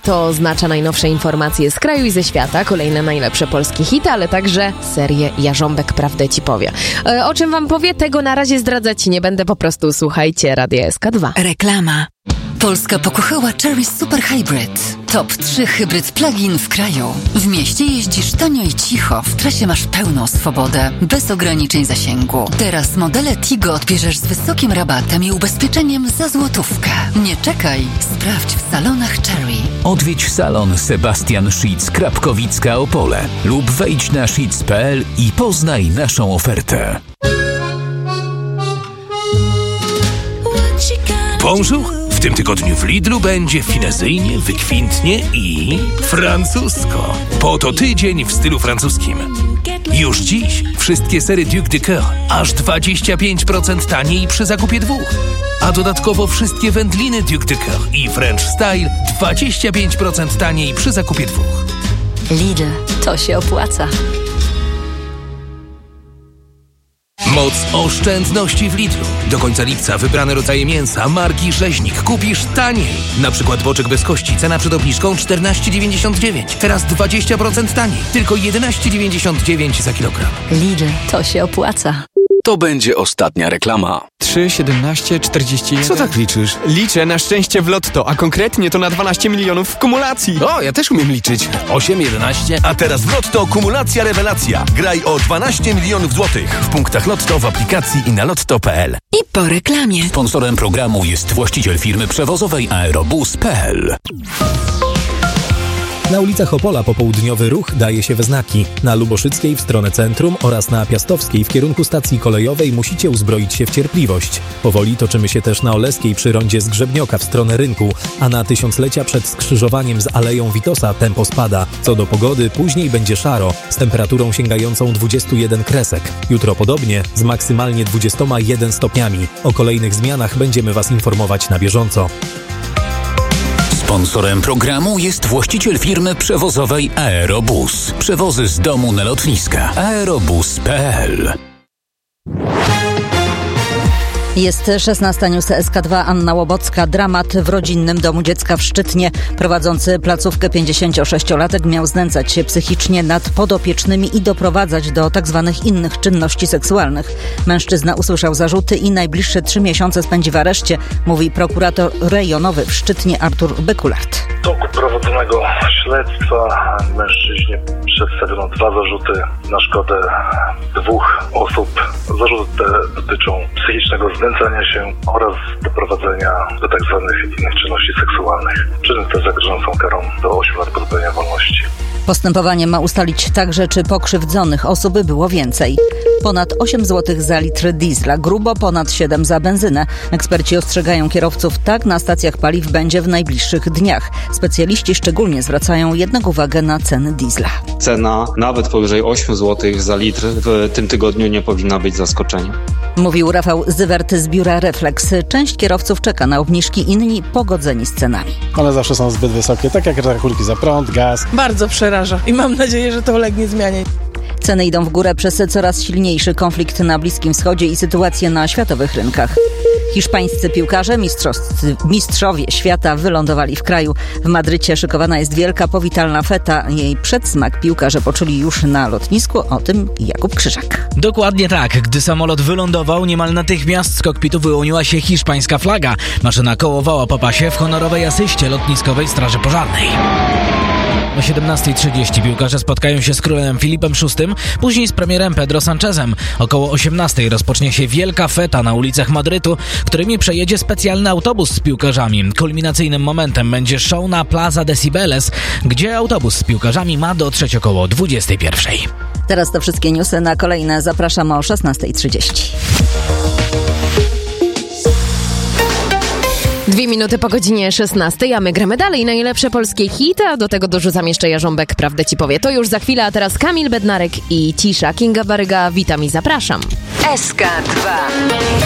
To oznacza najnowsze informacje z kraju i ze świata, kolejne najlepsze polskie hity, ale także serię Jarząbek Prawdę Ci powie. O czym wam powie, tego na razie zdradzać nie będę, po prostu słuchajcie Radia SK2. Reklama. Polska pokochała Chery Super Hybrid. Top 3 hybryd plug-in w kraju. W mieście jeździsz tanio i cicho, w trasie masz pełną swobodę, bez ograniczeń zasięgu. Teraz modele Tigo odbierzesz z wysokim rabatem i ubezpieczeniem za złotówkę. Nie czekaj, sprawdź w salonach Chery. Odwiedź salon Sebastian Schitz, Krapkowicka, Opole lub wejdź na schitz.pl i poznaj naszą ofertę. Bonjour! W tym tygodniu w Lidlu będzie finezyjnie, wykwintnie i francusko. Po to tydzień w stylu francuskim. Już dziś wszystkie sery Duc de Coeur aż 25% taniej przy zakupie 2. A dodatkowo wszystkie wędliny Duc de Coeur i French Style 25% taniej przy zakupie 2. Lidl, to się opłaca. Moc oszczędności w Lidlu. Do końca lipca wybrane rodzaje mięsa marki Rzeźnik kupisz taniej. Na przykład boczek bez kości, cena przed obniżką 14,99. Teraz 20% taniej. Tylko 11,99 za kilogram. Lidl, to się opłaca. To będzie ostatnia reklama. 3, 17, 41... Co tak liczysz? Liczę na szczęście w lotto, a konkretnie to na 12 milionów w kumulacji. O, ja też umiem liczyć. 8, 11. A teraz w Lotto kumulacja rewelacja. Graj o 12 milionów złotych. W punktach Lotto, w aplikacji i na lotto.pl. I po reklamie. Sponsorem programu jest właściciel firmy przewozowej Aerobus.pl. Na ulicach Opola popołudniowy ruch daje się we znaki. Na Luboszyckiej w stronę centrum oraz na Piastowskiej w kierunku stacji kolejowej musicie uzbroić się w cierpliwość. Powoli toczymy się też na Oleskiej przy rondzie z Grzebnioka w stronę rynku, a na Tysiąclecia przed skrzyżowaniem z Aleją Witosa tempo spada. Co do pogody, później będzie szaro, z temperaturą sięgającą 21 kresek. Jutro podobnie, z maksymalnie 21 stopniami. O kolejnych zmianach będziemy Was informować na bieżąco. Sponsorem programu jest właściciel firmy przewozowej Aerobus. Przewozy z domu na lotniska. Aerobus.pl. Jest 16 news SK2, Anna Łobocka. Dramat w rodzinnym domu dziecka w Szczytnie. Prowadzący placówkę 56-latek miał znęcać się psychicznie nad podopiecznymi i doprowadzać do tzw. innych czynności seksualnych. Mężczyzna usłyszał zarzuty i najbliższe 3 miesiące spędzi w areszcie, mówi prokurator rejonowy w Szczytnie Artur Bekulart. W toku prowadzonego śledztwa mężczyźnie przedstawiono 2 zarzuty na szkodę 2 osób. Zarzuty te dotyczą psychicznego znęcania się oraz doprowadzenia do tzw. innych czynności seksualnych. Czyny te zagrożone są karą do 8 lat pozbawienia wolności. Postępowanie ma ustalić także, czy pokrzywdzonych osób było więcej. Ponad 8 zł za litr diesla, grubo ponad 7 za benzynę. Eksperci ostrzegają kierowców, tak na stacjach paliw będzie w najbliższych dniach. Specjaliści szczególnie zwracają jednak uwagę na ceny diesla. Cena nawet powyżej 8 zł za litr w tym tygodniu nie powinna być zaskoczeniem. Mówił Rafał Zywert z biura Reflex. Część kierowców czeka na obniżki, inni pogodzeni z cenami. One zawsze są zbyt wysokie, tak jak rachunki za prąd, gaz. Bardzo przeraża i mam nadzieję, że to ulegnie zmianie. Ceny idą w górę przez coraz silniejszy konflikt na Bliskim Wschodzie i sytuację na światowych rynkach. Hiszpańscy piłkarze, mistrzowie świata, wylądowali w kraju. W Madrycie szykowana jest wielka powitalna feta. Jej przedsmak piłkarze poczuli już na lotnisku. O tym Jakub Krzyżak. Dokładnie tak. Gdy samolot wylądował, niemal natychmiast z kokpitu wyłoniła się hiszpańska flaga. Maszyna kołowała po pasie w honorowej asyście lotniskowej Straży Pożarnej. O 17:30 piłkarze spotkają się z królem Filipem VI, później z premierem Pedro Sanchezem. Około 18:00 rozpocznie się wielka feta na ulicach Madrytu, którymi przejedzie specjalny autobus z piłkarzami. Kulminacyjnym momentem będzie show na Plaza de Cibeles, gdzie autobus z piłkarzami ma dotrzeć około 21:00. Teraz to wszystkie newsy. Na kolejne zapraszam o 16:30. 2 minuty po godzinie 16, a my gramy dalej. Najlepsze polskie hity, a do tego dorzucam jeszcze Jarząbek Prawdę Ci powie. To już za chwilę, a teraz Kamil Bednarek i Cisza. Kinga Baryga, witam i zapraszam. SK2